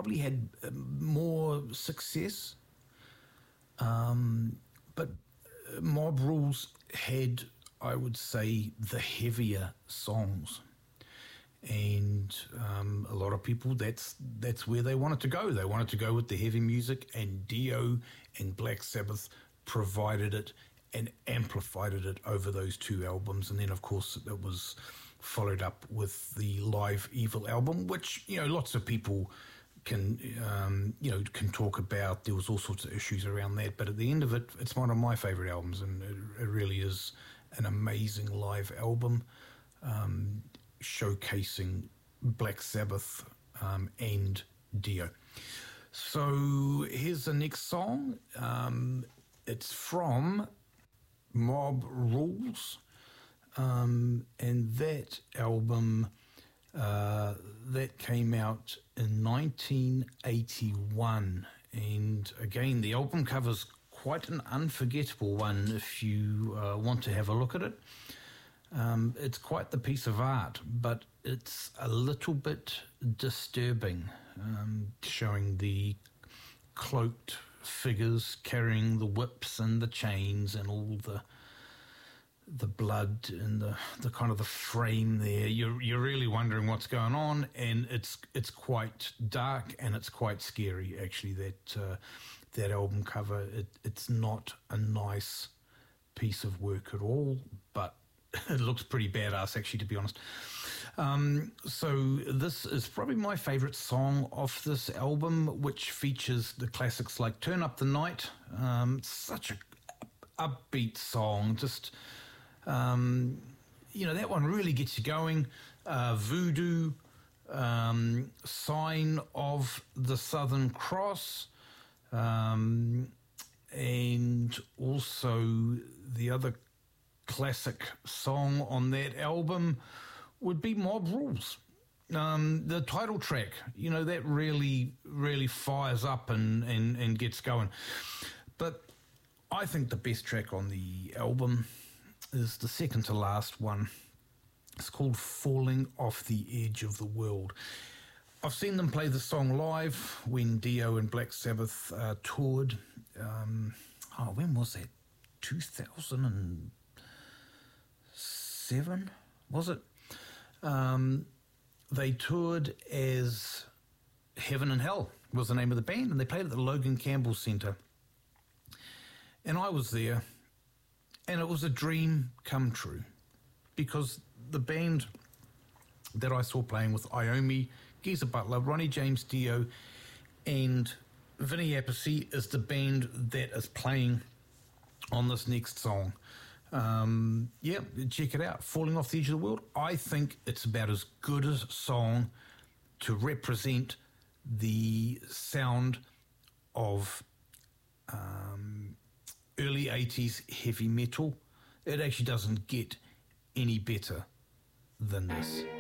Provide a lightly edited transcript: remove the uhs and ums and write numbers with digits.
probably had more success, but Mob Rules had, I would say, the heavier songs. And a lot of people, that's where they wanted to go. They wanted to go with the heavy music, and Dio and Black Sabbath provided it and amplified it over those two albums. And then, of course, it was followed up with the Live Evil album, which, lots of people can talk about. There was all sorts of issues around that. But at the end of it, it's one of my favorite albums, and it really is an amazing live album. Showcasing Black Sabbath and Dio. So here's the next song. It's from Mob Rules, and that album that came out in 1981. And again, the album cover's quite an unforgettable one if you want to have a look at it. It's quite the piece of art, but it's a little bit disturbing, showing the cloaked figures carrying the whips and the chains and all the blood and the kind of the frame there. You're really wondering what's going on, and it's quite dark and it's quite scary, actually, that album cover. It's not a nice piece of work at all, but it looks pretty badass, actually, to be honest. So this is probably my favorite song off this album, which features the classics like Turn Up the Night. It's such a upbeat song. Just, that one really gets you going. Voodoo, Sign of the Southern Cross, and also the other classic song on that album would be Mob Rules. The title track, that really, really fires up and gets going. But I think the best track on the album is the second to last one. It's called Falling Off the Edge of the World. I've seen them play the song live when Dio and Black Sabbath toured. When was that? 2007, was it? They toured as Heaven and Hell was the name of the band, and they played at the Logan Campbell Centre. And I was there, and it was a dream come true, because the band that I saw playing with Iommi, Geezer Butler, Ronnie James Dio, and Vinny Appice is the band that is playing on this next song. Check it out. Falling Off the Edge of the World. I think it's about as good a song to represent the sound of early 80s heavy metal. It actually doesn't get any better than this.